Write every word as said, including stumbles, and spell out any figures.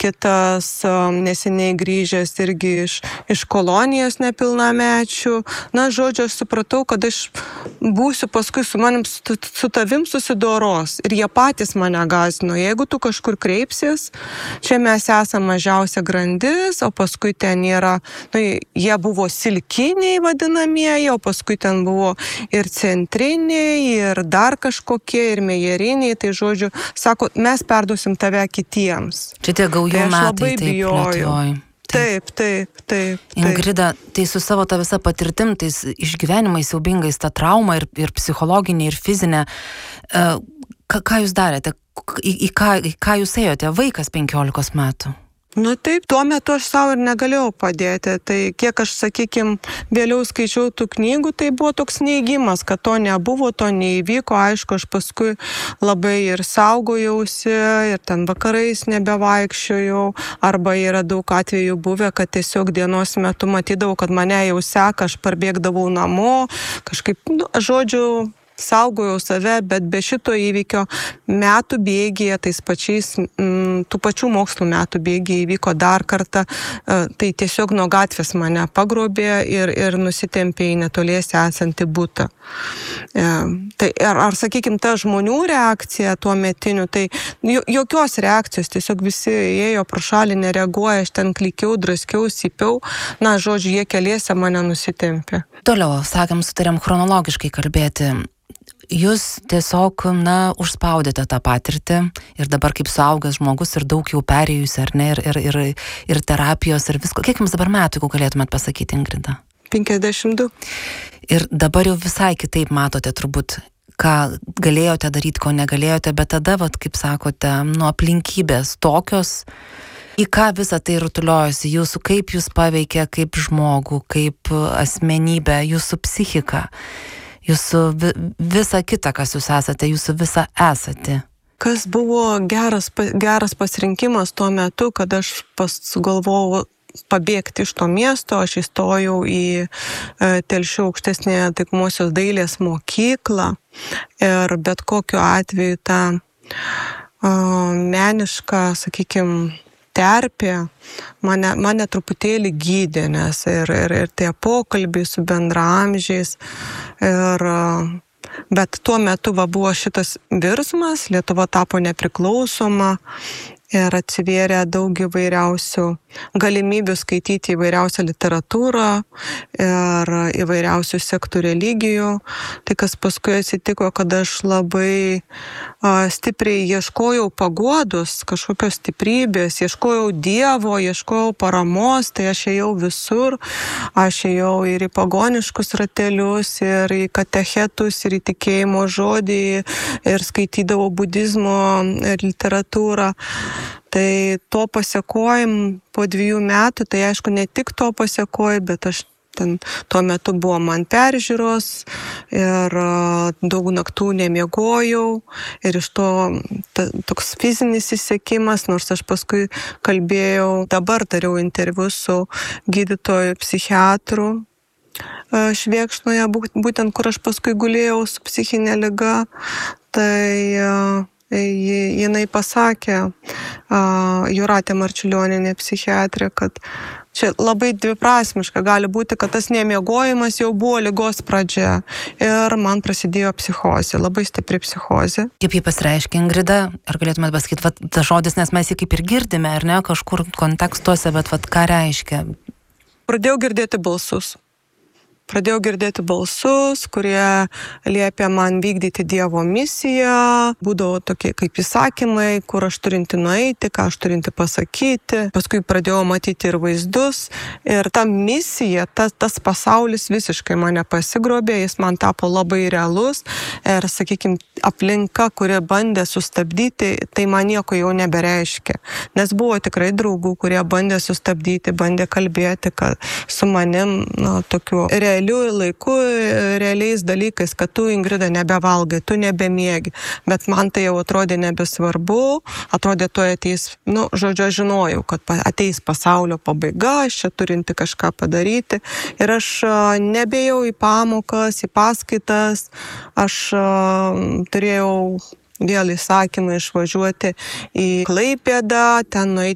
kitas neseniai grįžęs irgi iš, iš kolonijos nepilnamečių. Na, žodžiu, aš supratau, kad aš būsiu paskui su manim, su, su tavim susidoros. Ir jie patys mane gąsdino. Jeigu tu kažkur kreipsies, čia mes esame mažiausia grandis, o paskui ten yra, nu, jie buvo silkiniai vadinamieji, o paskui ten buvo ir centriniai, ir dar kažkokie, ir mejeriniai. Tai žodžiu, sako, mes perduosim tave kitiems. Čia tie gaujų tai metai, taip, Lietuvoj. Taip, taip, taip, taip. Ingrida, tai su savo ta visa patirtim, tais išgyvenimais siaubingais, ta trauma ir, ir psichologinė, ir fizinė, ką, ką jūs darėte? Į, į, ką, į ką jūs ėjote? Vaikas penkiolikos metų. Nu taip, tuo metu aš savo ir negalėjau padėti. Tai kiek aš, sakykim, vėliau skaičiau tų knygų, tai buvo toks neigimas, kad to nebuvo, to neįvyko. Aišku, aš paskui labai ir saugojausi, ir ten vakarais nebevaikščiojau, arba yra daug atvejų buvę, kad tiesiog dienos metu matydavau, kad mane jau seka, aš parbėgdavau namo, kažkaip, nu, žodžiu, saugojau save, bet be šito įvykio metų bėgyje, tais pačiais, m, tų pačių mokslų metų bėgyje įvyko dar kartą, e, tai tiesiog nuo gatvės mane pagrobė ir, ir nusitempė į netoliese esantį butą. E, tai ar, ar sakykim, ta žmonių reakcija tuo metiniu, tai jokios reakcijos, tiesiog visi ėjo pro šalį, nereaguoja, aš ten klikiau, draskiau, sypiau, na, žodžiu, jie keliese mane nusitempė. Toliau, sakėm, sutarėm chronologiškai kalbėti. Jūs tiesiog, na, užspaudėte tą patirtį ir dabar kaip suaugęs žmogus ir daug jau perėjusi, ar ne, ir, ir, ir, ir terapijos ir visko. Kiek jums dabar metų, jeigu galėtumėt pasakyti, Ingrida? penkiasdešimt du. Ir dabar jau visai kitaip matote turbūt, ką galėjote daryti, ko negalėjote, bet tada, vat, kaip sakote, nu, aplinkybės tokios, į ką visą tai rutuliojasi, jūsų, kaip jūs paveikia kaip žmogų, kaip asmenybę, jūsų psichiką. Jūsų vi, visa kita, kas jūs esate, jūsų visa esate. Kas buvo geras, geras pasirinkimas tuo metu, kad aš sugalvojau pabėgti iš to miesto, aš įstojau į e, Telšių aukštesnėje taikomosios dailės mokyklą ir bet kokiu atveju tą e, menišką, sakykime, terpė mane, mane truputėlį gydė, nes ir, ir, ir tie pokalbiai su bendraamžiais, ir, bet tuo metu va, buvo šitas virsmas, Lietuva tapo nepriklausoma ir atsivėrė daug įvairiausių galimybių skaityti įvairiausią literatūrą ir įvairiausių sektų religijų. Tai kas paskui atsitiko, kad aš labai a, stipriai ieškojau paguodos, kažkokios stiprybės, ieškojau Dievo, ieškojau paramos, tai aš ėjau visur, aš ėjau ir į pagoniškus ratelius, ir į katechetus, ir į tikėjimo žodį, ir skaitydavau budizmo literatūrą. Tai to pasekojim po dviejų metų, tai aišku, ne tik to pasekoj, bet aš ten tuo metu buvo man peržiūros ir daug naktų nemiegojau ir iš to ta, toks fizinis įsekimas, nors aš paskui kalbėjau, dabar dariau interviu su gydytoju psichiatru Švėkšnoje, būtent kur aš paskui gulėjau su psichinė liga, tai jinai pasakė, Jūratė Marčiulionienė psichiatrė, kad čia labai dviprasmiška gali būti, kad tas nemiegojimas jau buvo ligos pradžia ir man prasidėjo psichozė, labai stipri psichozė. Kaip jį pasireiškia, Ingrida, ar galėtumėt pasakyti, vat, tas žodis, nes mes jį kaip ir girdime, ar ne, kažkur kontekstuose, bet vat, ką reiškia? Pradėjau girdėti balsus. Pradėjau girdėti balsus, kurie liepia man vykdyti Dievo misiją, būdavo tokie kaip įsakymai, kur aš turinti nueiti, ką aš turinti pasakyti. Paskui pradėjau matyti ir vaizdus. Ir ta misija, tas, tas pasaulis visiškai mane pasigrobė, jis man tapo labai realus. Ir, sakykime, aplinka, kuri bandė sustabdyti, tai man nieko jau nebereiškia. Nes buvo tikrai draugų, kurie bandė sustabdyti, bandė kalbėti, kad su manim, na, tokiu realiu laiku, realiais dalykais, kad tu, Ingrida, nebevalgai, tu nebemiegi. Bet man tai jau atrodė nebesvarbu, atrodė tu ateis, nu, žodžiu, aš žinojau, kad ateis pasaulio pabaiga, aš čia turinti kažką padaryti. Ir aš nebėjau į pamokas, į paskaitas, aš turėjau vėl įsakymą išvažiuoti į Klaipėdą, ten nueiti